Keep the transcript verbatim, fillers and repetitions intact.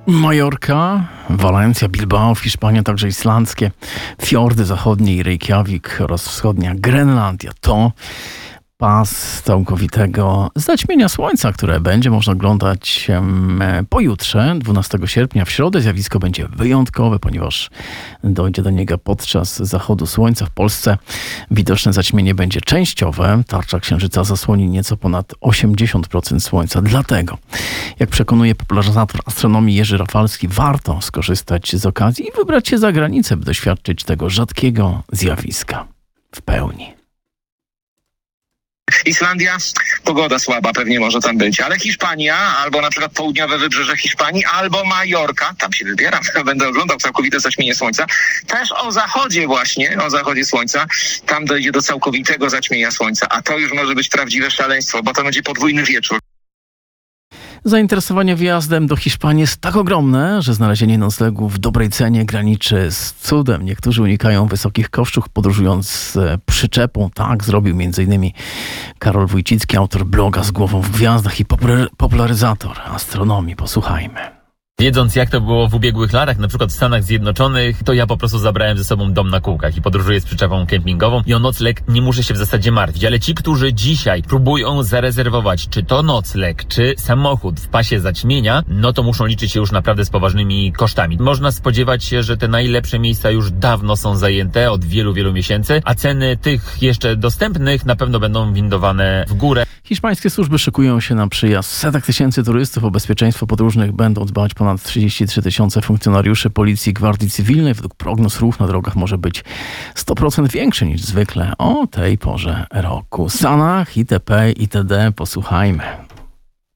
Majorka, Walencja, Bilbao w Hiszpanii, a także islandzkie fiordy zachodnie i Reykjavik oraz wschodnia Grenlandia to pas całkowitego zaćmienia słońca, które będzie można oglądać pojutrze, dwunastego sierpnia. W środę zjawisko będzie wyjątkowe, ponieważ dojdzie do niego podczas zachodu słońca. W Polsce widoczne zaćmienie będzie częściowe. Tarcza księżyca zasłoni nieco ponad osiemdziesiąt procent słońca. Dlatego, jak przekonuje popularyzator astronomii Jerzy Rafalski, warto skorzystać z okazji i wybrać się za granicę, by doświadczyć tego rzadkiego zjawiska w pełni. Islandia, pogoda słaba pewnie może tam być, ale Hiszpania, albo na przykład południowe wybrzeże Hiszpanii, albo Majorka, tam się wybieram, będę oglądał całkowite zaćmienie słońca, też o zachodzie właśnie, o zachodzie słońca, tam dojdzie do całkowitego zaćmienia słońca, a to już może być prawdziwe szaleństwo, bo to będzie podwójny wieczór. Zainteresowanie wyjazdem do Hiszpanii jest tak ogromne, że znalezienie noclegu w dobrej cenie graniczy z cudem. Niektórzy unikają wysokich kosztów, podróżując z przyczepą. Tak zrobił między innymi Karol Wójcicki, autor bloga Z głową w gwiazdach i popularyzator astronomii. Posłuchajmy. Wiedząc, jak to było w ubiegłych latach, na przykład w Stanach Zjednoczonych, to ja po prostu zabrałem ze sobą dom na kółkach i podróżuję z przyczepą kempingową i o nocleg nie muszę się w zasadzie martwić. Ale ci, którzy dzisiaj próbują zarezerwować czy to nocleg, czy samochód w pasie zaćmienia, no to muszą liczyć się już naprawdę z poważnymi kosztami. Można spodziewać się, że te najlepsze miejsca już dawno są zajęte od wielu, wielu miesięcy, a ceny tych jeszcze dostępnych na pewno będą windowane w górę. Hiszpańskie służby szykują się na przyjazd setek tysięcy turystów. O bezpieczeństwo podróżnych będą dbać ponad trzydzieści trzy tysiące funkcjonariuszy Policji i Gwardii Cywilnej. Według prognoz ruch na drogach może być sto procent większy niż zwykle o tej porze roku. Sanach, itp. itd. Posłuchajmy.